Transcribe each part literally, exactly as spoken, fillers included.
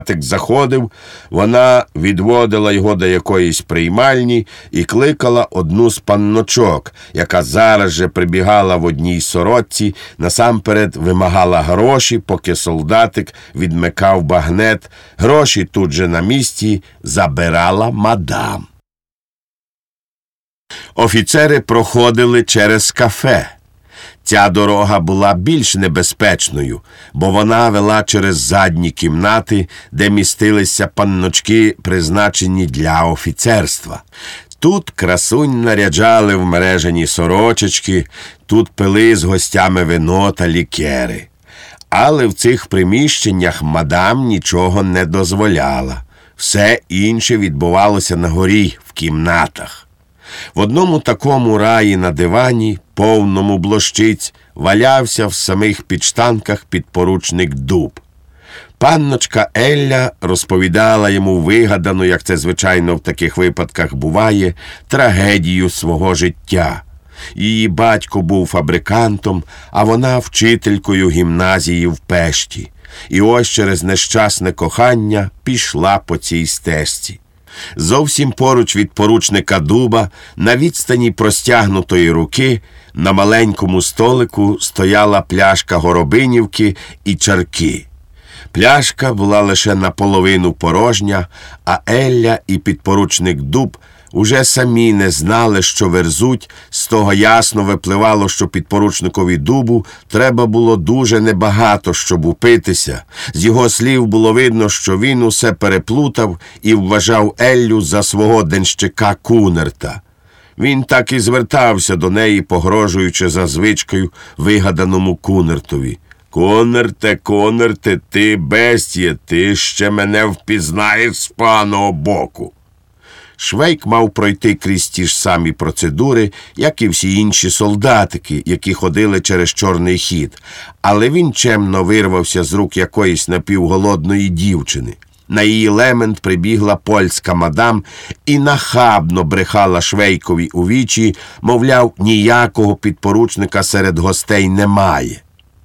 Солдатик заходив, вона відводила його до якоїсь приймальні і кликала одну з панночок, яка зараз же прибігала в одній сорочці, насамперед вимагала гроші, поки солдатик відмикав багнет. Гроші тут же на місці забирала мадам. Офіцери проходили через кафе. Ця дорога була більш небезпечною, бо вона вела через задні кімнати, де містилися панночки, призначені для офіцерства. Тут красунь наряджали в мережені сорочечки, тут пили з гостями вино та лікери. Але в цих приміщеннях мадам нічого не дозволяла. Все інше відбувалося на горі, в кімнатах. В одному такому раї на дивані, повному блощиць, валявся в самих підштанках підпоручник Дуб. Панночка Елля розповідала йому вигадану, як це звичайно в таких випадках буває, трагедію свого життя. Її батько був фабрикантом, а вона вчителькою гімназії в Пешті. І ось через нещасне кохання пішла по цій стежці. Зовсім поруч від поручника Дуба, на відстані простягнутої руки, на маленькому столику стояла пляшка горобинівки і чарки. Пляшка була лише наполовину порожня, а Елля і підпоручник Дуб уже самі не знали, що верзуть. З того ясно випливало, що підпоручникові Дубу треба було дуже небагато, щоб упитися. З його слів було видно, що він усе переплутав і вважав Еллю за свого денщика Кунерта. Він так і звертався до неї, погрожуючи за звичкою вигаданому Кунертові. «Кунерте, Кунерте, ти бестіє, ти ще мене впізнаєш з паного боку». Швейк мав пройти крізь ті ж самі процедури, як і всі інші солдатики, які ходили через чорний хід, але він чемно вирвався з рук якоїсь напівголодної дівчини. На її лемент прибігла польська мадам і нахабно брехала Швейкові у вічі, мовляв, ніякого підпоручника серед гостей немає.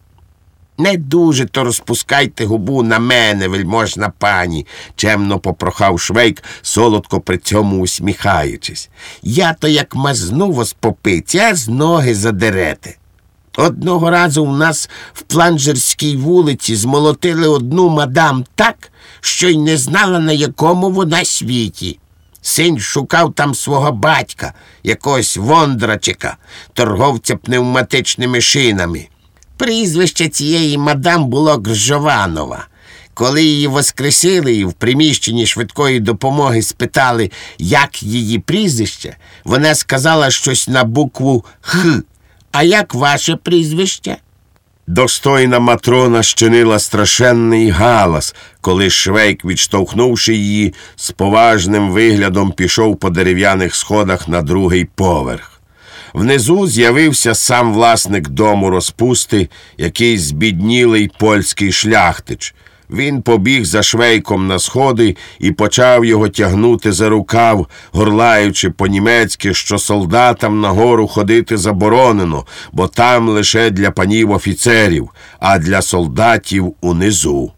«Не дуже то розпускайте губу на мене, вельможна пані», – чемно попрохав Швейк, солодко при цьому усміхаючись. «Я то як мазну вас по пиці, а з ноги задерете. Одного разу у нас в Планжерській вулиці змолотили одну мадам так, що й не знала, на якому вона світі. Син шукав там свого батька, якогось Вондрачика, торговця пневматичними шинами. Прізвище цієї мадам було Гржованова. Коли її воскресили і в приміщенні швидкої допомоги спитали, як її прізвище, вона сказала щось на букву «Х». «А як ваше прізвище?» Достойна матрона щинила страшенний галас, коли Швейк, відштовхнувши її, з поважним виглядом пішов по дерев'яних сходах на другий поверх. Внизу з'явився сам власник дому розпусти, якийсь збіднілий польський шляхтич. Він побіг за Швейком на сходи і почав його тягнути за рукав, горлаючи по-німецьки, що солдатам нагору ходити заборонено, бо там лише для панів офіцерів, а для солдатів унизу.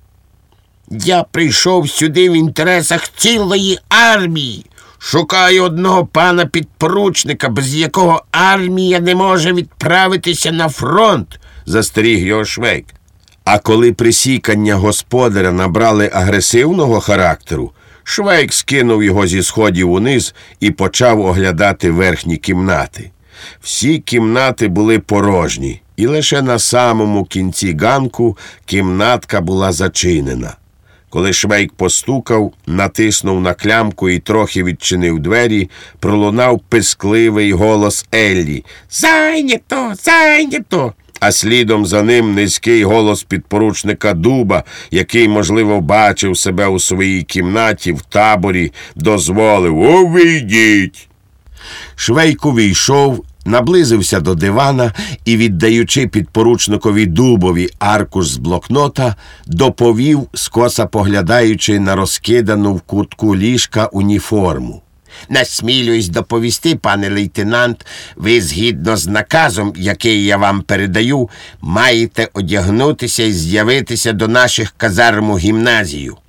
«Я прийшов сюди в інтересах цілої армії. Шукаю одного пана підпоручника, без якого армія не може відправитися на фронт», – застеріг його Швейк. А коли присікання господаря набрали агресивного характеру, Швейк скинув його зі сходів униз і почав оглядати верхні кімнати. Всі кімнати були порожні, і лише на самому кінці ганку кімнатка була зачинена. Коли Швейк постукав, натиснув на клямку і трохи відчинив двері, пролунав пискливий голос Еллі: «Зайнято! Зайнято!» А слідом за ним низький голос підпоручника Дуба, який, можливо, бачив себе у своїй кімнаті в таборі, дозволив: «Увійдіть!» Швейк увійшов, наблизився до дивана і, віддаючи підпоручникові Дубові аркуш з блокнота, доповів, скоса поглядаючи на розкидану в кутку ліжка уніформу. «Насмілююсь доповісти, пане лейтенант, ви, згідно з наказом, який я вам передаю, маєте одягнутися і з'явитися до наших казарм у гімназію».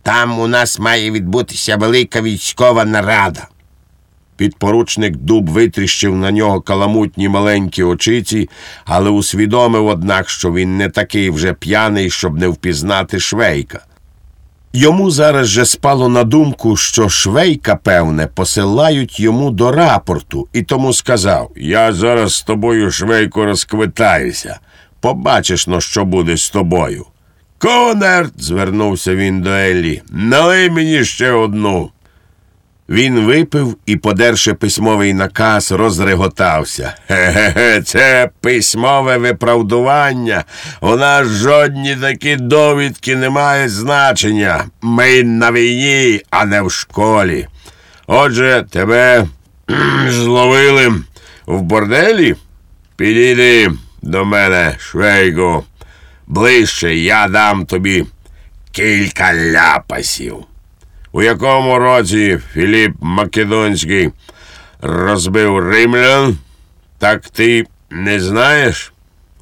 Там у нас має відбутися велика військова нарада. Підпоручник Дуб витріщив на нього каламутні маленькі очиці, але усвідомив, однак, що він не такий вже п'яний, щоб не впізнати Швейка. Йому зараз же спало на думку, що Швейка, певне, посилають йому до рапорту, і тому сказав: «Я зараз з тобою, Швейко, розквитаюся. Побачиш, но що буде з тобою». «Конерт!» – звернувся він до Еллі. «Налий мені ще одну». Він випив і, подерши письмовий наказ, розреготався. «Хе-хе-хе, це письмове виправдування. У нас жодні такі довідки не мають значення. Ми на війні, а не в школі. Отже, тебе зловили в борделі? Підійди до мене, Швейку. Ближче, я дам тобі кілька ляпасів». У якому році Філіп Македонський розбив римлян? Так ти не знаєш?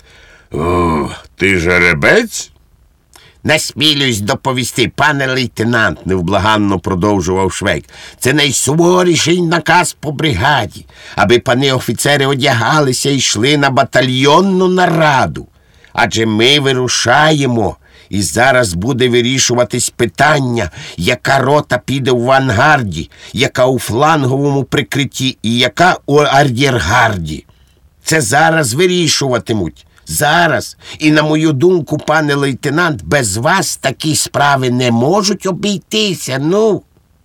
О, ти жеребець? «Насмілюсь доповісти, пане лейтенант», – невблаганно продовжував Швейк. «Це найсуворіший наказ по бригаді, аби пани офіцери одягалися і йшли на батальйонну нараду. Адже ми вирушаємо, і зараз буде вирішуватись питання, яка рота піде в авангарді, яка у фланговому прикритті і яка у ар'єргарді. Це зараз вирішуватимуть. Зараз. І, на мою думку, пане лейтенант, без вас такі справи не можуть обійтися, ну».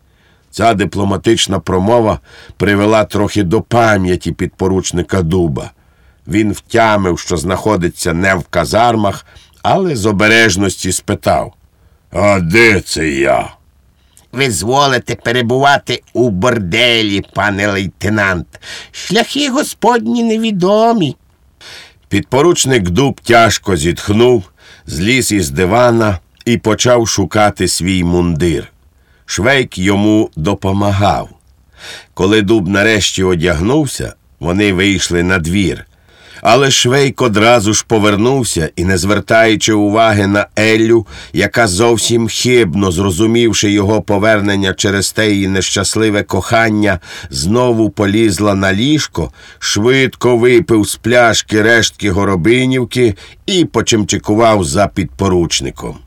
Ця дипломатична промова привела трохи до пам'яті підпоручника Дуба. Він втямив, що знаходиться не в казармах, але з обережності спитав: «А де це я?» «Ви зволите перебувати у борделі, пане лейтенант. Шляхи господні невідомі». Підпоручник Дуб тяжко зітхнув, зліз із дивана і почав шукати свій мундир. Швейк йому допомагав. Коли Дуб нарешті одягнувся, вони вийшли на двір. Але Швейк одразу ж повернувся і, не звертаючи уваги на Еллю, яка зовсім хибно, зрозумівши його повернення через те її нещасливе кохання, знову полізла на ліжко, швидко випив з пляшки рештки горобинівки і почимчикував за підпоручником.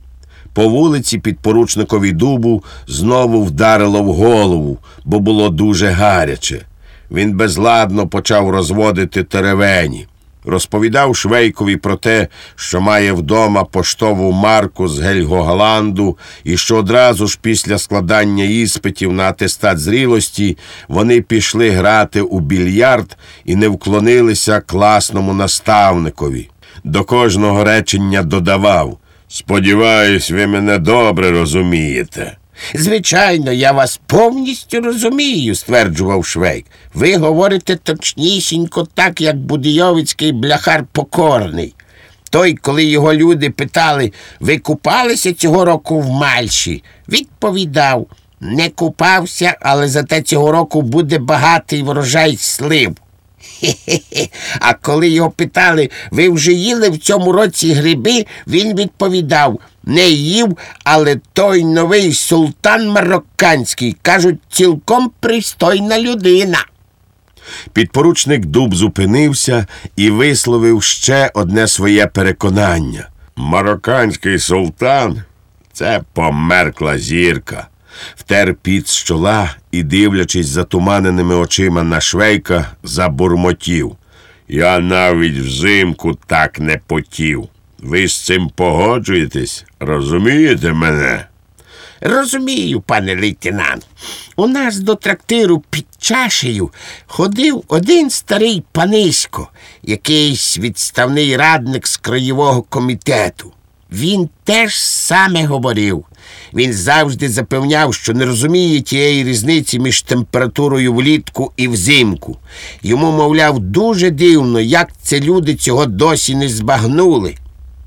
По вулиці підпоручникові Дубу знову вдарило в голову, бо було дуже гаряче. Він безладно почав розводити теревені. Розповідав Швейкові про те, що має вдома поштову марку з Гельгогланду, і що одразу ж після складання іспитів на атестат зрілості вони пішли грати у більярд і не вклонилися класному наставникові. До кожного речення додавав: «Сподіваюсь, ви мене добре розумієте». «Звичайно, я вас повністю розумію», – стверджував Швейк. «Ви говорите точнісінько так, як будійовицький бляхар Покорний. Той, коли його люди питали: ви купалися цього року в Мальші? Відповідав: не купався, але зате цього року буде багатий врожай слив. Хе-хе-хе. А коли його питали: ви вже їли в цьому році гриби? Він відповідав: не їв, але той новий султан марокканський, кажуть, цілком пристойна людина». Підпоручник Дуб зупинився і висловив ще одне своє переконання. «Марокканський султан – це померкла зірка». Втер піт з чола і, дивлячись затуманеними очима на Швейка, забурмотів: «Я навіть взимку так не потів. Ви з цим погоджуєтесь? Розумієте мене?» «Розумію, пане лейтенант. У нас до трактиру під чашею ходив один старий панисько, якийсь відставний радник з краєвого комітету. Він теж саме говорив. Він завжди запевняв, що не розуміє тієї різниці між температурою влітку і взимку. Йому, мовляв, дуже дивно, як це люди цього досі не збагнули».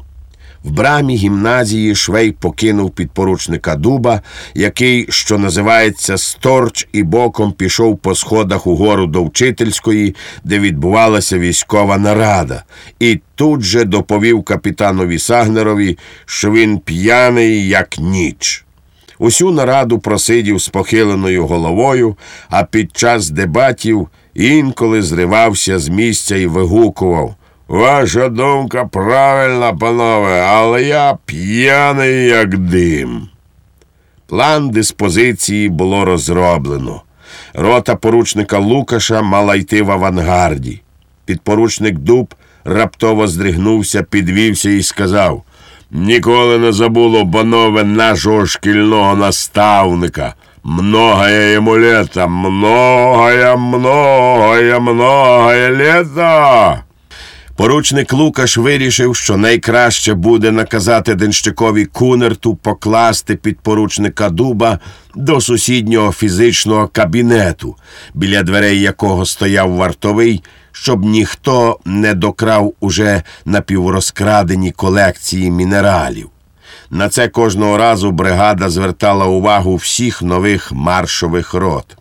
В брамі гімназії Швейк покинув підпоручника Дуба, який, що називається, сторч і боком пішов по сходах угору до вчительської, де відбувалася військова нарада, і тут же доповів капітанові Сагнерові, що він п'яний, як ніч. Усю нараду просидів з похиленою головою, а під час дебатів інколи зривався з місця і вигукував: «Ваша думка правильна, панове, але я п'яний, як дим». План диспозиції було розроблено. Рота поручника Лукаша мала йти в авангарді. Підпоручник Дуб раптово здригнувся, підвівся і сказав: «Ніколи не забуло, панове, нашого шкільного наставника. Многое йому літа, многое, многое, многое літа». Поручник Лукаш вирішив, що найкраще буде наказати денщикові Кунерту покласти підпоручника Дуба до сусіднього фізичного кабінету, біля дверей якого стояв вартовий, щоб ніхто не докрав уже напіврозкрадені колекції мінералів. На це кожного разу бригада звертала увагу всіх нових маршових рот.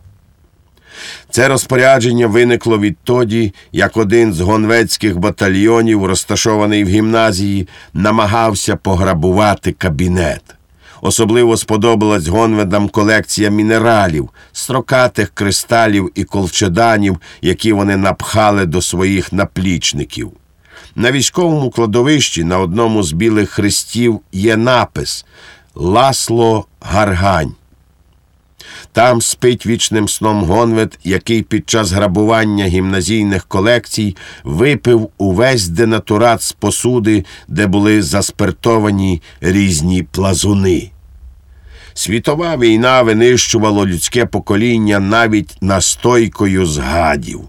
Це розпорядження виникло відтоді, як один з гонвецьких батальйонів, розташований в гімназії, намагався пограбувати кабінет. Особливо сподобалась гонведам колекція мінералів, строкатих кристалів і колчеданів, які вони напхали до своїх наплічників. На військовому кладовищі на одному з білих хрестів є напис «Ласло Гаргань». Там спить вічним сном гонвед, який під час грабування гімназійних колекцій випив увесь денатурат з посуди, де були заспиртовані різні плазуни. Світова війна винищувала людське покоління навіть настойкою з гадів.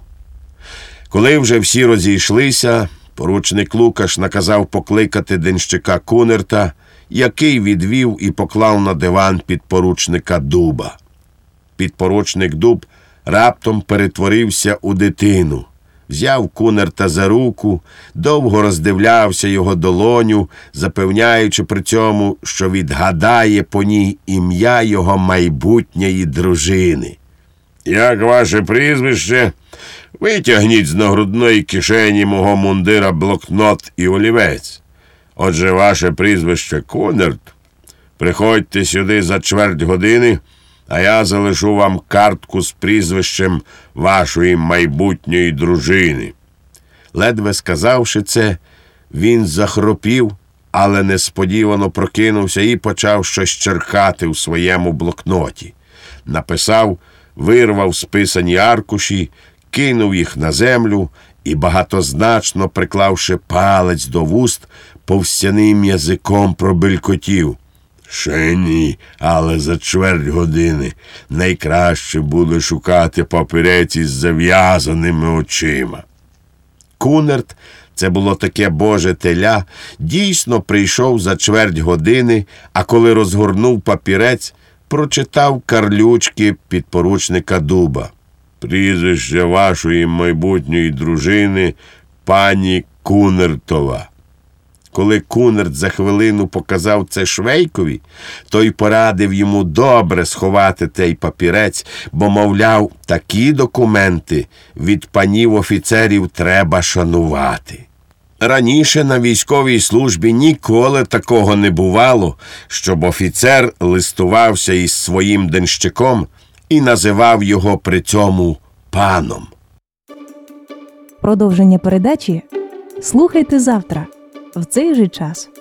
Коли вже всі розійшлися, поручник Лукаш наказав покликати денщика Кунерта, який відвів і поклав на диван підпоручника Дуба. Підпоручник Дуб раптом перетворився у дитину. Взяв Кунерта за руку, довго роздивлявся його долоню, запевняючи при цьому, що відгадає по ній ім'я його майбутньої дружини. «Як ваше прізвище? Витягніть з нагрудної кишені мого мундира блокнот і олівець. Отже, ваше прізвище Кунерт. Приходьте сюди за чверть години, а я залишу вам картку з прізвищем вашої майбутньої дружини». Ледве сказавши це, він захропів, але несподівано прокинувся і почав щось черкати у своєму блокноті. Написав, вирвав списані аркуші, кинув їх на землю і, багатозначно приклавши палець до вуст, повстяним язиком пробелькотів: «Ще ні, але за чверть години найкраще буде шукати папірець із зав'язаними очима». Кунерт, це було таке боже теля, дійсно прийшов за чверть години, а коли розгорнув папірець, прочитав карлючки підпоручника Дуба. «Прізвище вашої майбутньої дружини пані Кунертова». Коли Кунерт за хвилину показав це Швейкові, той порадив йому добре сховати той папірець, бо, мовляв, такі документи від панів офіцерів треба шанувати. Раніше на військовій службі ніколи такого не бувало, щоб офіцер листувався із своїм денщиком і називав його при цьому паном. Продовження передачі слухайте завтра в цей же час.